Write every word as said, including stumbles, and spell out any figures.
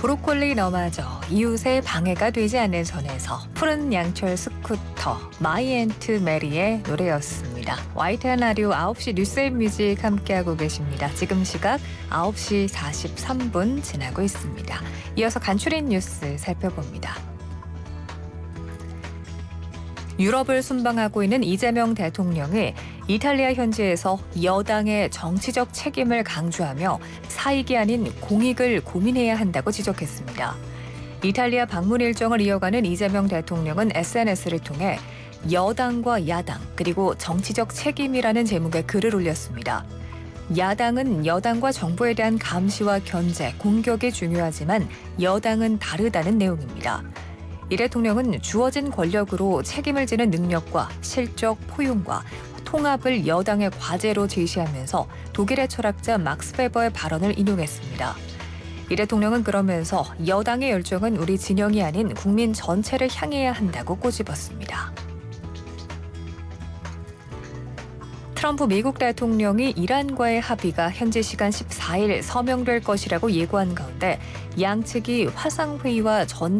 브로콜리 너마저 이웃의 방해가 되지 않는 선에서 푸른 양철 스쿠터 마이 앤트 메리의 노래였습니다. 와이티엔 라디오 아홉 시 뉴스앤뮤직 함께하고 계십니다. 지금 시각 아홉 시 사십삼 분 지나고 있습니다. 이어서 간추린 뉴스 살펴봅니다. 유럽을 순방하고 있는 이재명 대통령이 이탈리아 현지에서 여당의 정치적 책임을 강조하며 사익이 아닌 공익을 고민해야 한다고 지적했습니다. 이탈리아 방문 일정을 이어가는 이재명 대통령은 에스엔에스를 통해 여당과 야당 그리고 정치적 책임이라는 제목의 글을 올렸습니다. 야당은 여당과 정부에 대한 감시와 견제, 공격이 중요하지만 여당은 다르다는 내용입니다. 이 대통령은 주어진 권력으로 책임을 지는 능력과 실적 포용과 통합을 여당의 과제로 제시하면서 독일의 철학자 막스 베버의 발언을 인용했습니다. 이 대통령은 그러면서 여당의 열정은 우리 진영이 아닌 국민 전체를 향해야 한다고 꼬집었습니다. 트럼프 미국 대통령이 이란과의 합의가 현지 시간 십사 일 서명될 것이라고 예고한 가운데 양측이 화상회의와 전